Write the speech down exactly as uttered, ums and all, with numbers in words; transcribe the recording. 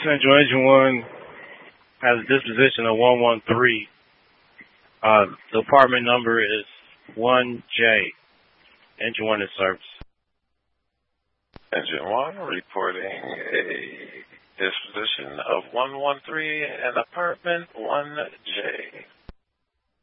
Central Engine One has a disposition of one one three. Uh, the apartment number is one J. Engine One is service. Engine One reporting a disposition of one one three and apartment one J.